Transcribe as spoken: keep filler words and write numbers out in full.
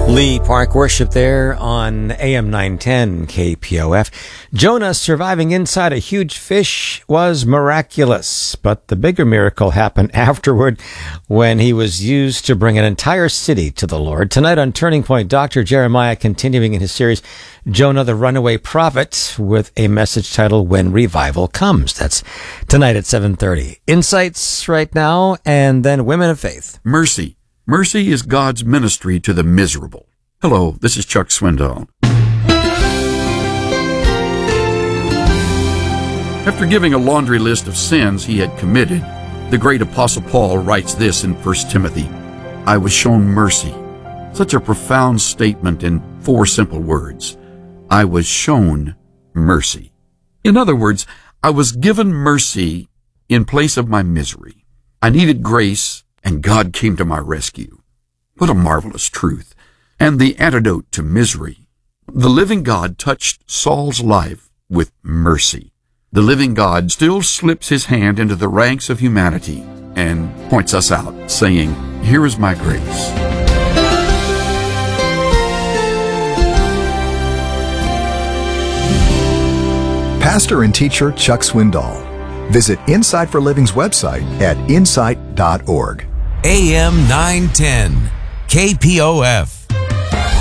Lee Park worship there on A M nine ten K P O F. Jonah surviving inside a huge fish was miraculous, but the bigger miracle happened afterward when he was used to bring an entire city to the Lord. Tonight on Turning Point, Doctor Jeremiah continuing in his series, Jonah the Runaway Prophet, with a message titled When Revival Comes. That's tonight at seven thirty. Insights right now, and then Women of Faith. Mercy. Mercy is God's ministry to the miserable. Hello, this is Chuck Swindoll. After giving a laundry list of sins he had committed, the great Apostle Paul writes this in First Timothy, I was shown mercy. Such a profound statement in four simple words. I was shown mercy. In other words, I was given mercy in place of my misery. I needed grace, and God came to my rescue. What a marvelous truth. And the antidote to misery. The living God touched Saul's life with mercy. The living God still slips his hand into the ranks of humanity and points us out, saying, here is my grace. Pastor and teacher Chuck Swindoll. Visit Insight for Living's website at insight dot org. A M nine ten, K P O F.